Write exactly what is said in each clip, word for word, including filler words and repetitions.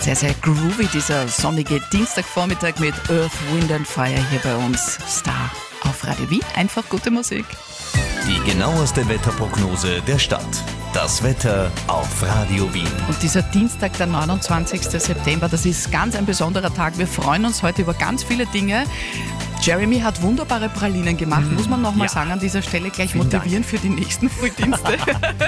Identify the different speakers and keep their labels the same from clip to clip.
Speaker 1: Sehr, sehr groovy, dieser sonnige Dienstagvormittag mit Earth, Wind and Fire hier bei uns. Star auf Radio Wien. Einfach gute Musik.
Speaker 2: Die genaueste Wetterprognose der Stadt. Das Wetter auf Radio Wien.
Speaker 1: Und dieser Dienstag, der neunundzwanzigsten September, das ist ganz ein besonderer Tag. Wir freuen uns heute über ganz viele Dinge. Jeremy hat wunderbare Pralinen gemacht, mm, muss man nochmal ja. sagen, an dieser Stelle gleich Vielen motivieren Dank. Für die nächsten Frühdienste.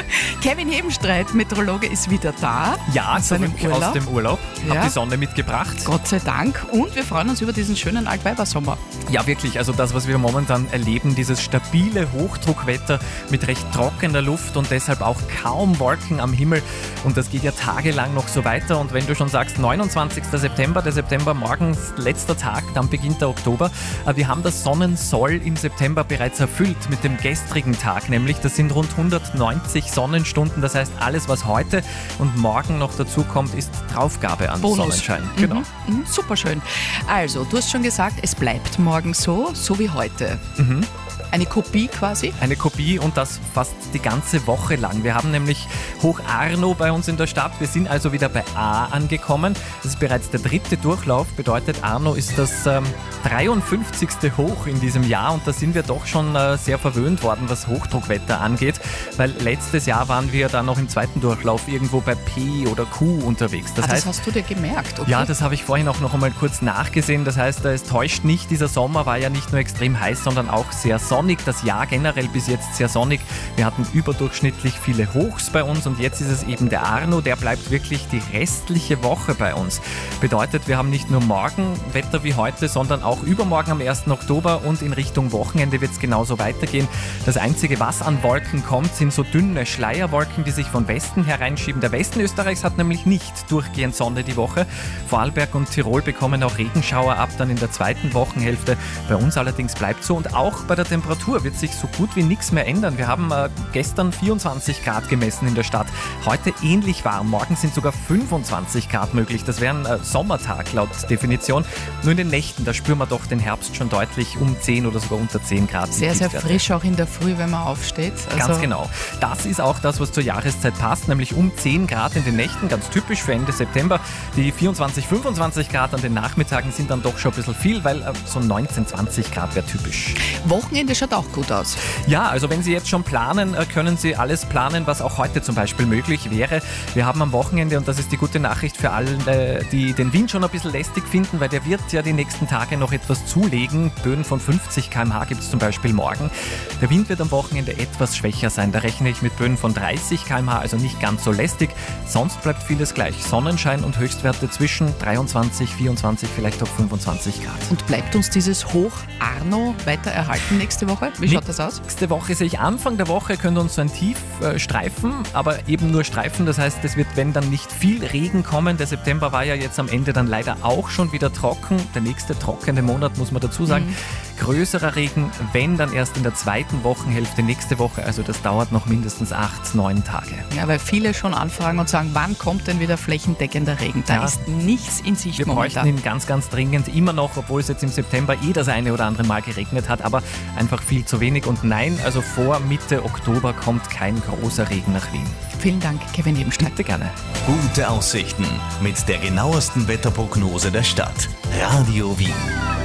Speaker 1: Kevin Hebenstreit, Meteorologe, ist wieder da.
Speaker 3: Ja, zurück aus dem Urlaub.
Speaker 1: Ja.
Speaker 3: Hab die Sonne mitgebracht.
Speaker 1: Gott sei Dank. Und wir freuen uns über diesen schönen Altweibersommer.
Speaker 3: Ja, wirklich. Also das, was wir momentan erleben, dieses stabile Hochdruckwetter mit recht trockener Luft und deshalb auch kaum Wolken am Himmel. Und das geht ja tagelang noch so weiter. Und wenn du schon sagst, neunundzwanzigsten September, der September morgen letzter Tag, dann beginnt der Oktober. Wir haben das Sonnensoll im September bereits erfüllt mit dem gestrigen Tag, nämlich das sind rund hundertneunzig Sonnenstunden. Das heißt, alles, was heute und morgen noch dazu kommt, ist Draufgabe an
Speaker 1: Bonus.
Speaker 3: Sonnenschein.
Speaker 1: Mhm.
Speaker 3: Genau.
Speaker 1: Mhm. Super schön. Also, du hast schon gesagt, es bleibt morgen so, so wie heute.
Speaker 3: Mhm.
Speaker 1: Eine Kopie quasi?
Speaker 3: Eine Kopie und das fast die ganze Woche lang. Wir haben nämlich Hoch Arno bei uns in der Stadt. Wir sind also wieder bei A angekommen. Das ist bereits der dritte Durchlauf. Bedeutet, Arno ist das ähm, dreiundfünfzigste Hoch in diesem Jahr und da sind wir doch schon äh, sehr verwöhnt worden, was Hochdruckwetter angeht, weil letztes Jahr waren wir dann noch im zweiten Durchlauf irgendwo bei P oder Q unterwegs. Das,
Speaker 1: ah,
Speaker 3: heißt,
Speaker 1: das hast du dir gemerkt, okay?
Speaker 3: Ja, das habe ich vorhin auch noch einmal kurz nachgesehen. Das heißt, es täuscht nicht, dieser Sommer war ja nicht nur extrem heiß, sondern auch sehr sonnig. Das Jahr generell bis jetzt sehr sonnig. Wir hatten überdurchschnittlich viele Hochs bei uns und jetzt ist es eben der Arno, der bleibt wirklich die restliche Woche bei uns. Bedeutet, wir haben nicht nur morgen Wetter wie heute, sondern auch übermorgen am ersten Oktober und in Richtung Wochenende wird es genauso weitergehen. Das Einzige, was an Wolken kommt, sind so dünne Schleierwolken, die sich von Westen hereinschieben. Der Westen Österreichs hat nämlich nicht durchgehend Sonne die Woche. Vorarlberg und Tirol bekommen auch Regenschauer ab, dann in der zweiten Wochenhälfte. Bei uns allerdings bleibt so und auch bei der Temperatur wird sich so gut wie nichts mehr ändern. Wir haben äh, gestern vierundzwanzig Grad gemessen in der Stadt. Heute ähnlich warm. Morgen sind sogar fünfundzwanzig Grad möglich. Das wäre ein äh, Sommertag laut Definition. Nur in den Nächten, da spüren wir doch den Herbst schon deutlich um zehn oder sogar unter zehn Grad.
Speaker 1: Sehr, sehr frisch auch in der Früh, wenn man aufsteht.
Speaker 3: Also ganz genau. Das ist auch das, was zur Jahreszeit passt, nämlich um zehn Grad in den Nächten. Ganz typisch für Ende September. Die vierundzwanzig, fünfundzwanzig Grad an den Nachmittagen sind dann doch schon ein bisschen viel, weil äh, so neunzehn, zwanzig Grad wäre typisch.
Speaker 1: Wochenende schaut auch gut aus.
Speaker 3: Ja, also wenn Sie jetzt schon planen, können Sie alles planen, was auch heute zum Beispiel möglich wäre. Wir haben am Wochenende, und das ist die gute Nachricht für alle, die den Wind schon ein bisschen lästig finden, weil der wird ja die nächsten Tage noch etwas zulegen. Böen von fünfzig Kilometer pro Stunde gibt es zum Beispiel morgen. Der Wind wird am Wochenende etwas schwächer sein. Da rechne ich mit Böen von dreißig Kilometer pro Stunde, also nicht ganz so lästig. Sonst bleibt vieles gleich. Sonnenschein und Höchstwerte zwischen dreiundzwanzig, vierundzwanzig, vielleicht auch fünfundzwanzig Grad.
Speaker 1: Und bleibt uns dieses Hoch Arno weiter erhalten nächste Woche? Wie schaut das aus?
Speaker 3: Nächste Woche sehe ich, Anfang der Woche könnte uns so ein Tief äh, streifen, aber eben nur streifen. Das heißt, es wird, wenn dann nicht viel Regen kommen. Der September war ja jetzt am Ende dann leider auch schon wieder trocken. Der nächste trockene Monat, muss man dazu sagen. Mhm. Größerer Regen, wenn dann erst in der zweiten Wochenhälfte nächste Woche. Also das dauert noch mindestens acht, neun Tage.
Speaker 1: Ja, weil viele schon anfragen und sagen, wann kommt denn wieder flächendeckender Regen? Da
Speaker 3: ja.
Speaker 1: ist nichts in Sicht
Speaker 3: Wir
Speaker 1: momentan.
Speaker 3: bräuchten ihn ganz, ganz dringend immer noch, obwohl es jetzt im September eh das eine oder andere Mal geregnet hat, aber einfach viel zu wenig. Und nein, also vor Mitte Oktober kommt kein großer Regen nach Wien.
Speaker 1: Vielen Dank, Kevin Hebenstreit.
Speaker 3: Bitte gerne.
Speaker 2: Gute Aussichten mit der genauesten Wetterprognose der Stadt. Radio Wien.